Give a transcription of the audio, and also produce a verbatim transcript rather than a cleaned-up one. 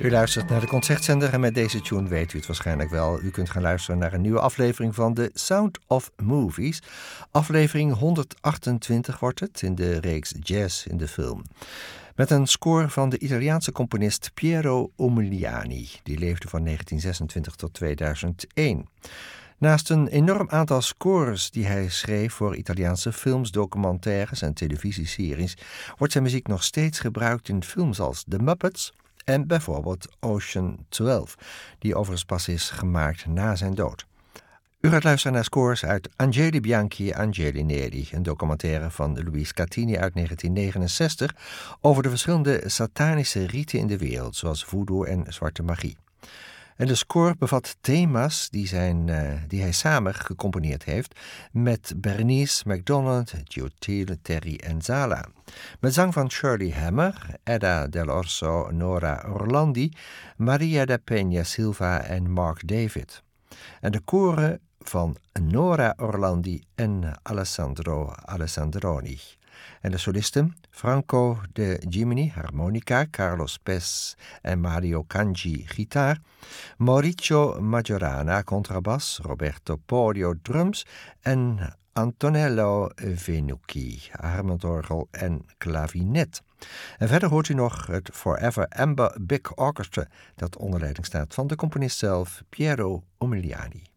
U luistert naar de Concertzender en met deze tune weet u het waarschijnlijk wel. U kunt gaan luisteren naar een nieuwe aflevering van The Sound of Movies. Aflevering honderdachtentwintig wordt het in de reeks Jazz in de Film. Met een score van de Italiaanse componist Piero Umiliani. Die leefde van negentien zesentwintig tot tweeduizend één. Naast een enorm aantal scores die hij schreef voor Italiaanse films, documentaires en televisieseries, wordt zijn muziek nog steeds gebruikt in films als The Muppets en bijvoorbeeld Ocean twaalf, die overigens pas is gemaakt na zijn dood. U gaat luisteren naar scores uit Angeli Bianchi Angeli Neri, een documentaire van Louise Catini uit negentien negenenzestig over de verschillende satanische riten in de wereld, zoals voodoo en zwarte magie. En de score bevat thema's die, zijn, uh, die hij samen gecomponeerd heeft met Bernice McDonald, Giotil Terry en Zala. Met zang van Shirley Hammer, Edda Dell'Orso, Nora Orlandi, Maria da Peña Silva en Mark David. En de koren van Nora Orlandi en Alessandro Alessandroni. En de solisten Franco de Gimini, harmonica, Carlos Pes en Mario Cangi, gitaar, Mauricio Majorana, contrabas, Roberto Podio, drums en Antonello Venucchi, harmoniorgel en klavinet. En verder hoort u nog het Forever Amber Big Orchestra, dat onder leiding staat van de componist zelf, Piero Umiliani.